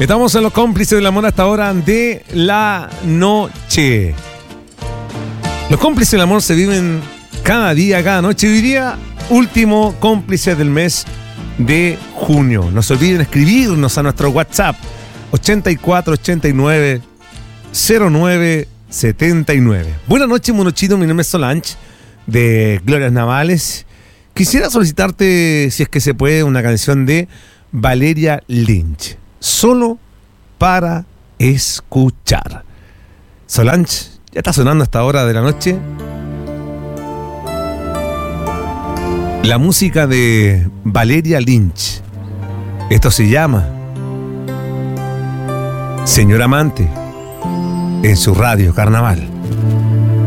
Estamos en los cómplices del amor hasta ahora de la noche. Los cómplices del amor se viven cada día, cada noche. Hoy día, último cómplice del mes de junio. No se olviden escribirnos a nuestro WhatsApp 8489 0979. Buenas noches, monochito. Mi nombre es Solange de Glorias Navales. Quisiera solicitarte, si es que se puede, una canción de Valeria Lynch. Solo para escuchar. Solange, ya está sonando a esta hora de la noche la música de Valeria Lynch. Esto se llama Señor Amante en su radio Carnaval.